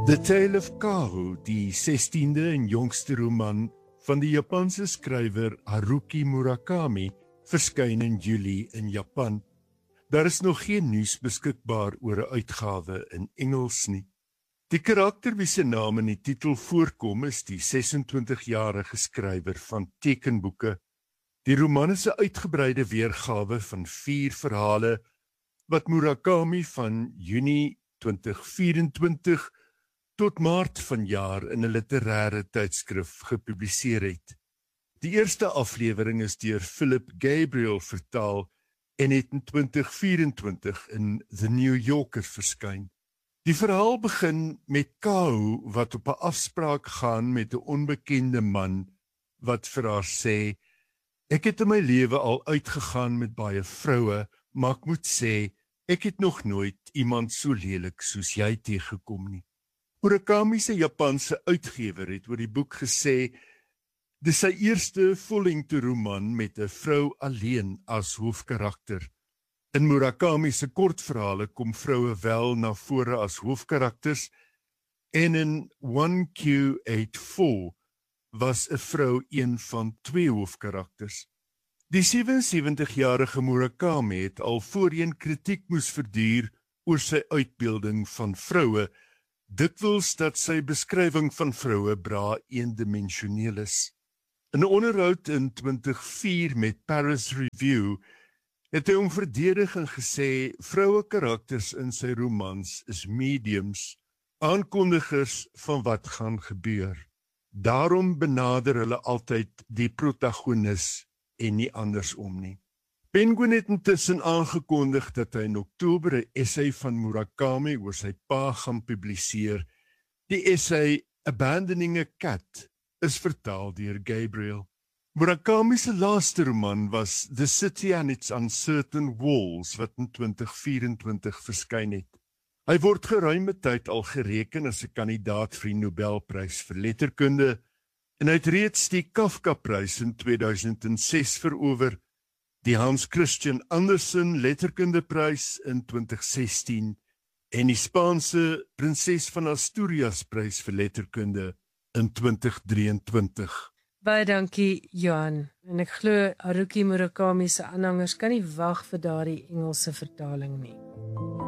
The Tale of Kahu, die 16de en jongste roman van die Japanse skrywer Haruki Murakami, verskyn in Julie in Japan. Daar is nog geen nuus beskikbaar oor 'n uitgawe in Engels nie. Die karakter wie se naam in die titel voorkom is die 26-jarige skrywer van tekenboeke. Die roman is 'n uitgebreide weergawe van 4 verhale wat Murakami van Junie 2024 tot Maart vanjaar in 'n literêre tydskrif gepubliseer het. Die eerste aflewering is deur Philip Gabriel vertaal en het in 2024 in The New Yorker verskyn. Die verhaal begin met Kahu wat op 'n afspraak gaan met 'n onbekende man wat vir haar sê: "Ek het in my lewe al uitgegaan met baie vroue, maar ek moet sê, ek het nog nooit iemand so lelik soos jy teëgekom nie." Murakami se Japanse uitgewer het oor die boek gesê, dis sy eerste vollengte roman met 'n vrou alleen as hoofkarakter. In Murakami se kortverhale kom vroue wel na vore as hoofkarakters en in 1Q84 was 'n vrou een van 2 hoofkarakters. Die 77-jarige Murakami het al voorheen kritiek moes verduur oor sy uitbeelding van vroue, dikwels dat sy beskrywing van vroue bra eendimensioneel is. In 'n onderhoud in 2004 met Paris Review het hy verdedig en gesê vroue karakters in sy romans is mediums, aankondigers van wat gaan gebeur. Daarom benader hulle altyd die protagonis en nie andersom nie. Penguin het intussen aangekondig dat hy in Oktober 'n essay van Murakami oor sy pa gaan publiseer. Die essay Abandoning a Cat is vertaal deur Gabriel. Murakami se laaste roman was The City and Its Uncertain Walls wat in 2024 verskyn het. Hy word geruime tyd al gereken as 'n kandidaat vir die Nobelprys vir letterkunde en hy het reeds die Kafka-prys in 2006 verower, die Hans Christian Andersen letterkundeprys in 2016 en die Spaanse Prinses van Asturias-prys vir letterkunde in 2023. Baie dankie, Johan. En ek glo Haruki Murakami se aanhangers kan nie wag vir daardie Engelse vertaling nie.